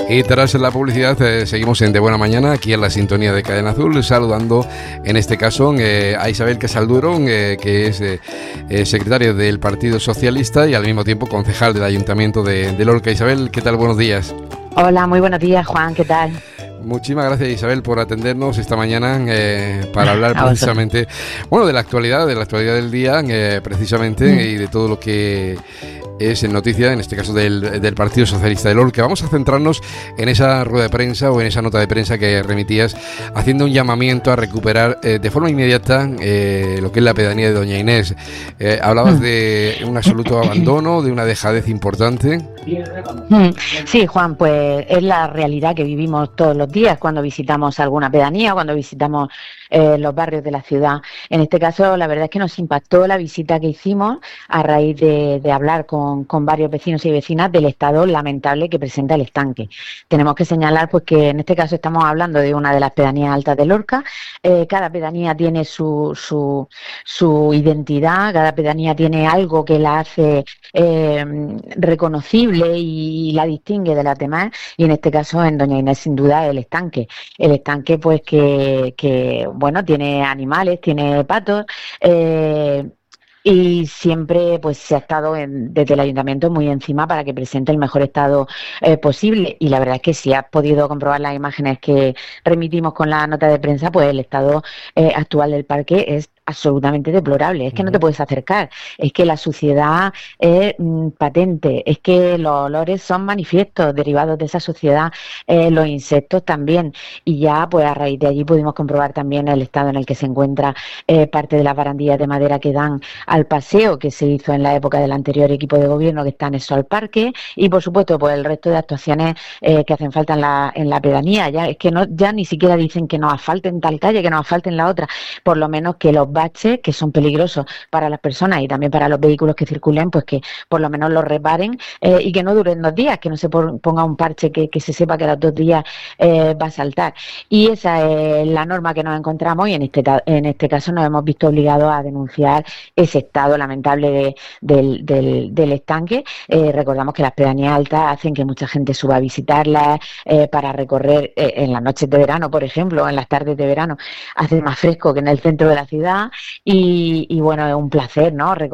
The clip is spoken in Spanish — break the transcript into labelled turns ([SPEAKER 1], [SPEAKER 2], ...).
[SPEAKER 1] Y tras la publicidad seguimos en De Buena Mañana, aquí en la sintonía de Cadena Azul, saludando en este caso a Isabel Casalduro, que es secretario del Partido Socialista y al mismo tiempo concejal del Ayuntamiento de Lorca. Isabel, ¿qué tal? Buenos días.
[SPEAKER 2] Hola, muy buenos días, Juan, ¿qué tal?
[SPEAKER 1] Muchísimas gracias, Isabel, por atendernos esta mañana para hablar precisamente, bueno, de la actualidad del día, precisamente, y de todo lo que es en noticia, en este caso del Partido Socialista de Lorca. Vamos a centrarnos en esa rueda de prensa o en esa nota de prensa que remitías, haciendo un llamamiento a recuperar de forma inmediata lo que es la pedanía de Doña Inés. Hablabas de un absoluto abandono, de una dejadez importante.
[SPEAKER 2] Sí, Juan, pues es la realidad que vivimos todos los días cuando visitamos alguna pedanía, cuando visitamos los barrios de la ciudad. En este caso, la verdad es que nos impactó la visita que hicimos a raíz de hablar con varios vecinos y vecinas del estado lamentable que presenta el estanque. Tenemos que señalar pues que en este caso estamos hablando de una de las pedanías altas de Lorca. Cada pedanía tiene su identidad, cada pedanía tiene algo que la hace reconocible y la distingue de las demás, y en este caso en Doña Inés sin duda el estanque pues que bueno, tiene animales, tiene patos, y siempre pues se ha estado desde el ayuntamiento muy encima para que presente el mejor estado posible, y la verdad es que si has podido comprobar las imágenes que remitimos con la nota de prensa, pues el estado actual del parque es absolutamente deplorable. Es que no te puedes acercar, es que la suciedad es patente, es que los olores son manifiestos derivados de esa suciedad, los insectos también, y ya pues a raíz de allí pudimos comprobar también el estado en el que se encuentra parte de las barandillas de madera que dan al paseo que se hizo en la época del anterior equipo de gobierno, que está anexo al parque, y por supuesto pues el resto de actuaciones que hacen falta en la pedanía. Ya es que ya ni siquiera dicen que nos asfalten tal calle, que nos asfalten la otra, por lo menos que los baches que son peligrosos para las personas y también para los vehículos que circulen, pues que por lo menos los reparen, y que no duren 2 días, que no se ponga un parche que se sepa que a los 2 días va a saltar. Y esa es la norma que nos encontramos, y en este caso nos hemos visto obligados a denunciar ese estado lamentable del estanque. Recordamos que las pedanías altas hacen que mucha gente suba a visitarlas para recorrer en las noches de verano, por ejemplo, en las tardes de verano hace más fresco que en el centro de la ciudad, y bueno, es un placer, ¿no?